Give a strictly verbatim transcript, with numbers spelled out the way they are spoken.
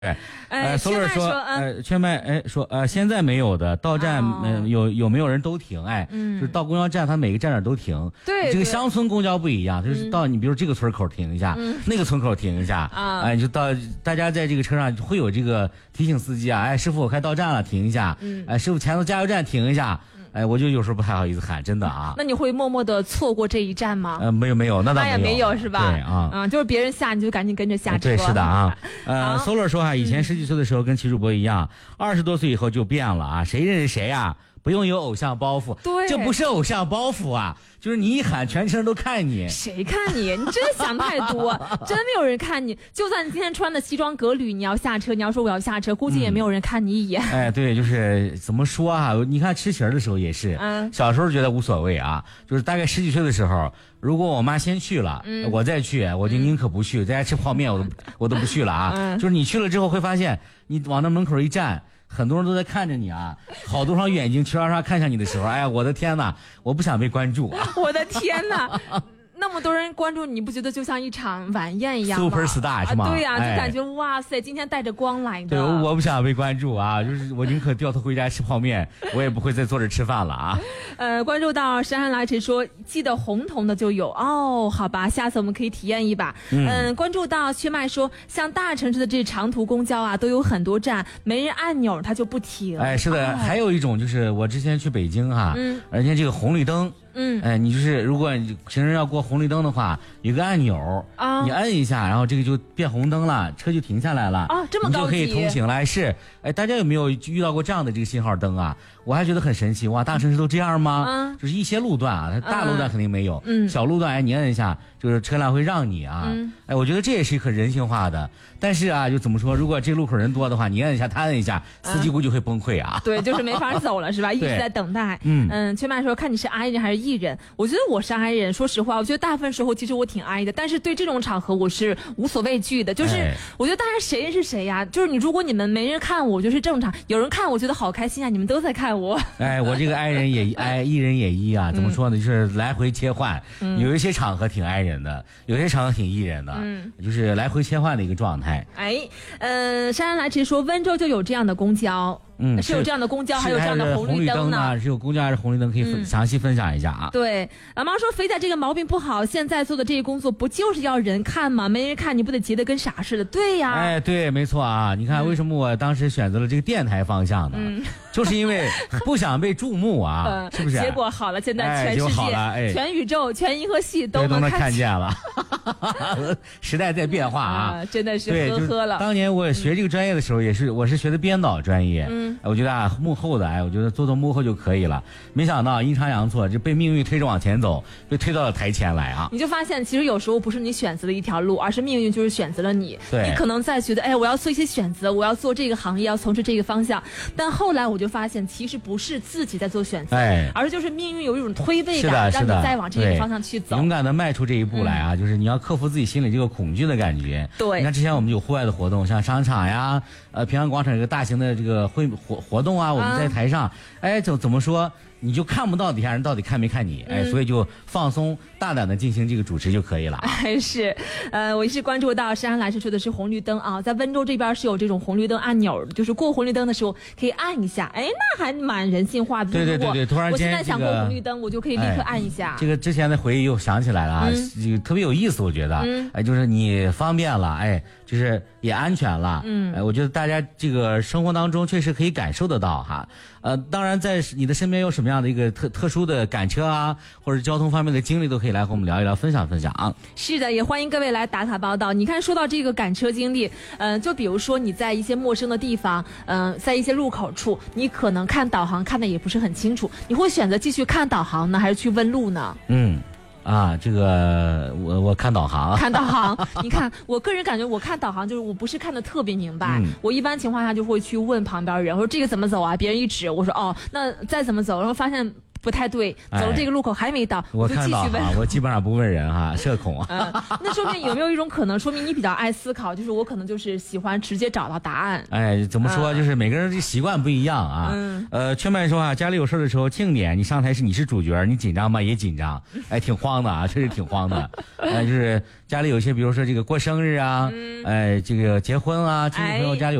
哎， 呃， 索尔说，呃，圈麦，哎，说，呃，现在没有的，到站，嗯，有有没有人都停，哎，就是到公交站，它每个站点都停。 对， 这个乡村公交不一样，就是到你比如这个村口停一下，那个村口停一下，哎，就到大家在这个车上会有这个提醒司机啊，哎，师傅我快到站了，停一下，哎，师傅前头加油站停一下。哎，我就有时候不太好意思喊，真的啊。 那你会默默的错过这一站吗？ 呃，没有没有，那倒没有，那也没有是吧？ 对啊， 嗯，就是别人下你就赶紧跟着下车。 对，是的啊。呃 ，Solar 说哈，以前十几岁的时候跟齐主播一样，二十多岁以后就变了啊，谁认识谁啊？不用有偶像包袱， 对， 这不是偶像包袱啊，就是你一喊，全车都看你。 谁看你？你真想太多，真没有人看你。就算你今天穿的西装革履，你要下车，你要说我要下车，估计也没有人看你一眼。 嗯、哎，对，就是怎么说啊？你看吃席儿的时候也是，嗯，小时候觉得无所谓啊，就是大概十几岁的时候，如果我妈先去了，嗯、我再去，我就宁可不去，在家吃泡面我都我都不去了啊。嗯、就是你去了之后会发现，你往那门口一站。很多人都在看着你啊，好多双眼睛唰唰看向你的时候，哎呀，我的天哪，我不想被关注啊！ 我的天哪，那么多人关注你，不觉得就像一场晚宴一样吗 ？Super Star 是吗？ 啊对呀、啊，就感觉、哎、哇塞，今天带着光来的。 对，我不想被关注啊，就是我宁可掉头回家吃泡面，我也不会再坐着吃饭了啊。 呃，关注到珊珊来迟说，记得红瞳的就有哦，好吧，下次我们可以体验一把。嗯，呃、关注到薛麦说，像大城市的这长途公交啊，都有很多站，没人按钮它就不停。 哎，是的，哦、还有一种就是我之前去北京哈，嗯，而且这个红绿灯。嗯，哎，你就是如果你行人要过红绿灯的话，有个按钮啊，你摁一下，然后这个就变红灯了，车就停下来了啊，这么高级， 你就可以通行了。是，哎，大家有没有遇到过这样的这个信号灯啊？我还觉得很神奇，哇，大城市都这样吗？嗯，就是一些路段啊，它大路段肯定没有，嗯，小路段哎，你摁一下，就是车辆会让你啊，嗯、哎，我觉得这也是很人性化的。但是啊，就怎么说，如果这路口人多的话，你摁一下，他摁一下，司机估计会崩溃啊。 对，就是没法走了，是吧？一直在等待。嗯嗯，崔曼说，看你是 I 人还是 E 人？我觉得我是 I 人，说实话，我觉得大部分时候其实我挺 I 的，但是对这种场合我是无所畏惧的。就是、哎、我觉得大家谁认识谁呀？就是你，如果你们没人看我，就是正常；有人看我，觉得好开心啊！你们都在看我。 哎，我这个 I 人也 I E 人也 E 啊，怎么说呢？就是来回切换，嗯、有一些场合挺 I 人的，有些场合挺 E 人的，嗯，就是来回切换的一个状态。 哎，呃，珊珊来迟说，温州就有这样的公交。嗯，是有这样的公交，还有这样的红绿灯呢。是有公交还是红绿灯？可以分、嗯、详细分享一下啊。 对，老妈说肥仔这个毛病不好，现在做的这些工作不就是要人看吗？没人看你不得急得跟傻似的？对呀。 哎，对，没错啊。你看为什么我当时选择了这个电台方向呢？嗯，就是因为不想被注目啊，嗯、是不是？ 结果好了，现在全世界、 哎哎、 全宇宙、全银河系都能看看见了。时代在变化啊， 啊真的是呵呵了。 当年我学这个专业的时候，也是我是学的编导专业。嗯。我觉得啊，幕后的哎，我觉得做做幕后就可以了。没想到阴差阳错，就被命运推着往前走，被推到了台前来啊！ 你就发现，其实有时候不是你选择了一条路，而是命运就是选择了你。 对， 你可能在觉得，哎，我要做一些选择，我要做这个行业，要从事这个方向。但后来我就发现，其实不是自己在做选择，哎，而就是命运有一种推背感，让你再往这个方向去走。 勇敢的迈出这一步来啊！嗯、就是你要克服自己心里这个恐惧的感觉。 对， 你看之前我们有户外的活动，像商场呀。呃，平安广场有个大型的这个会活活动啊，我们在台上，啊、哎，怎怎么说，你就看不到底下人到底看没看你，嗯、哎，所以就放松大胆的进行这个主持就可以了。 还是，呃，我一直关注到珊珊来迟说的是红绿灯啊，在温州这边是有这种红绿灯按钮的，就是过红绿灯的时候可以按一下，哎，那还蛮人性化的。 对对对对，突然间、这个、 我现在想过红绿灯，我就可以立刻按一下。 哎、这个之前的回忆又想起来了啊，嗯、特别有意思，我觉得，嗯、哎，就是你方便了，哎，就是也安全了，嗯，哎，我觉得大家这个生活当中确实可以感受得到哈。呃，当然，在你的身边有什么样的一个特特殊的赶车啊，或者交通方面的经历，都可以来和我们聊一聊，分享分享啊。 是的，也欢迎各位来打卡报道。你看，说到这个赶车经历，嗯、呃，就比如说你在一些陌生的地方，嗯、呃，在一些路口处，你可能看导航看的也不是很清楚，你会选择继续看导航呢，还是去问路呢？ 嗯。啊，这个我我看导航， 看导航。你看，我个人感觉，我看导航就是我不是看的特别明白，嗯、我一般情况下就会去问旁边人，我说这个怎么走啊？别人一指，我说哦，那再怎么走，然后发现不太对，走了这个路口还没到， 哎、我就继续问。 我基本上不问人哈，社恐啊。 嗯，那说明有没有一种可能，说明你比较爱思考，就是我可能就是喜欢直接找到答案。 哎，怎么说？嗯、就是每个人这习惯不一样啊。嗯。呃，劝麦说啊，家里有事的时候，庆典你上台是你是主角，你紧张吗？也紧张，哎，挺慌的啊，这是挺慌的。哎，就是家里有些，比如说这个过生日啊，嗯、哎，这个结婚啊，亲戚朋友家里有。